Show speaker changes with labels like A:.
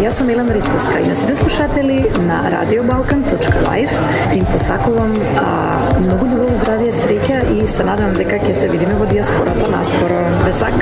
A: Јас сум Елена Ристевска и на сите слушатели на radiobalkan.live им посакувам многу љубов, здравје, среќа и се надевам дека ќе се видиме во дијаспората наскоро. Без сак!